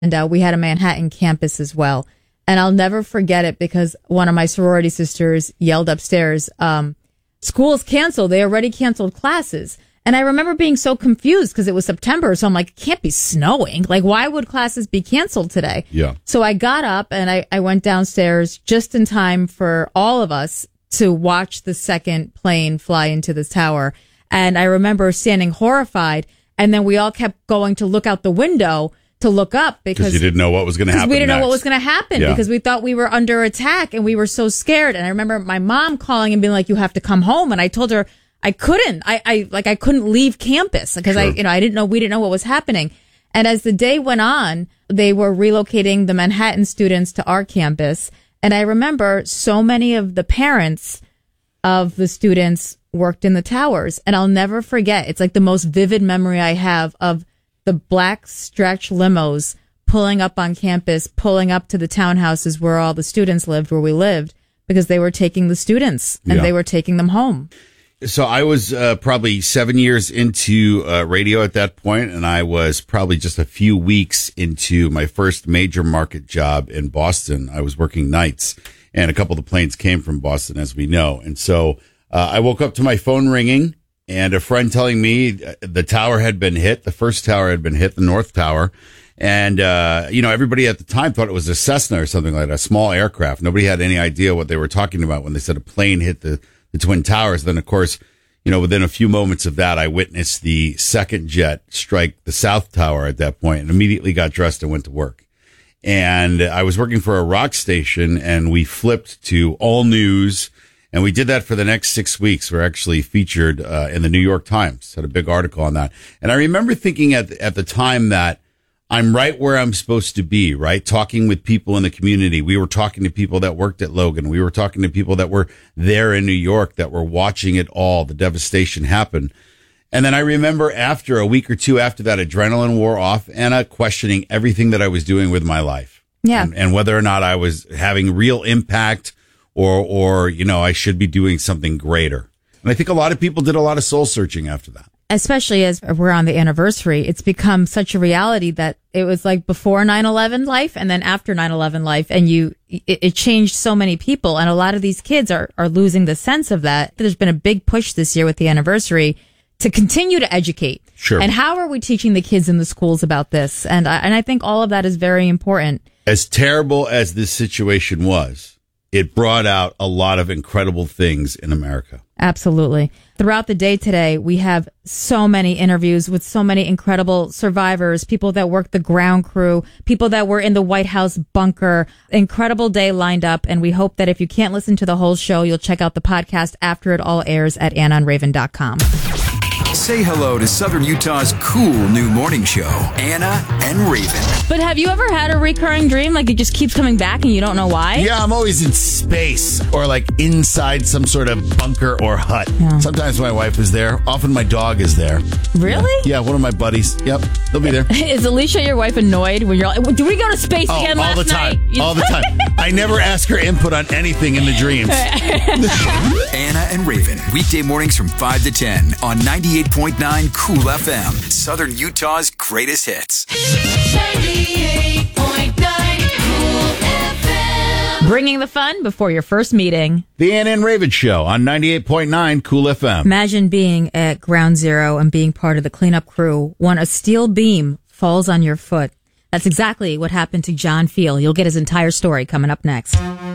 And we had a Manhattan campus as well. And I'll never forget it because one of my sorority sisters yelled upstairs, school's canceled. They already canceled classes. And I remember being so confused because it was September. So I'm like, it can't be snowing. Like, why would classes be canceled today? Yeah. So I got up and I went downstairs just in time for all of us to watch the second plane fly into the tower. And I remember standing horrified. And then we all kept going to look out the window to look up because you didn't know what was going to happen. We didn't know next. what was going to happen Yeah. because we thought we were under attack and we were so scared. And I remember my mom calling and being like, you have to come home. And I told her I couldn't. I couldn't leave campus because Sure. we didn't know what was happening. And as the day went on, they were relocating the Manhattan students to our campus. And I remember so many of the parents of the students worked in the towers. And I'll never forget. It's like the most vivid memory I have of the black stretch limos pulling up on campus, pulling up to the townhouses where all the students lived, where we lived, because they were taking the students and Yeah. they were taking them home. So I was probably 7 years into radio at that point, and I was probably just a few weeks into my first major market job in Boston. I was working nights, and a couple of the planes came from Boston, as we know. And so I woke up to my phone ringing and a friend telling me the tower had been hit. The first tower had been hit, the North Tower. And, everybody at the time thought it was a Cessna or something like that, a small aircraft. Nobody had any idea what they were talking about when they said a plane hit the Twin Towers. Then, of course, within a few moments of that, I witnessed the second jet strike the South Tower at that point and immediately got dressed and went to work. And I was working for a rock station and we flipped to all news. And we did that for the next 6 weeks. We're actually featured in the New York Times, had a big article on that. And I remember thinking at the time that I'm right where I'm supposed to be, right? Talking with people in the community. We were talking to people that worked at Logan. We were talking to people that were there in New York that were watching it all, the devastation happen. And then I remember after a week or two after that, adrenaline wore off, Anna questioning everything that I was doing with my life. Yeah. And whether or not I was having real impact or I should be doing something greater. And I think a lot of people did a lot of soul searching after that. Especially as we're on the anniversary, it's become such a reality that it was like before 9/11 life and then after 9/11 life. And it changed so many people. And a lot of these kids are losing the sense of that. There's been a big push this year with the anniversary to continue to educate. Sure. And how are we teaching the kids in the schools about this? And I think all of that is very important. As terrible as this situation was, it brought out a lot of incredible things in America. Absolutely. Throughout the day today, we have so many interviews with so many incredible survivors, people that worked the ground crew, people that were in the White House bunker. Incredible day lined up. And we hope that if you can't listen to the whole show, you'll check out the podcast after it all airs at AnnaandRaven.com. Say hello to Southern Utah's cool new morning show, Anna and Raven. But have you ever had a recurring dream? Like it just keeps coming back and you don't know why? Yeah, I'm always in space or like inside some sort of bunker or hut. Yeah. Sometimes my wife is there. Often my dog is there. Really? Yeah, one of my buddies. Yep, they'll be there. Is Alicia, your wife, annoyed when you're like, do we go to space again all last the time. night? All the time. I never ask her input on anything in the dreams. Anna and Raven, weekday mornings from 5 to 10 on 98.9 Cool FM, Southern Utah's greatest hits. 98.9 Cool FM. Bringing the fun before your first meeting. The Anna and Raven Show on 98.9 Cool FM. Imagine being at Ground Zero and being part of the cleanup crew when a steel beam falls on your foot. That's exactly what happened to John Field. You'll get his entire story coming up next.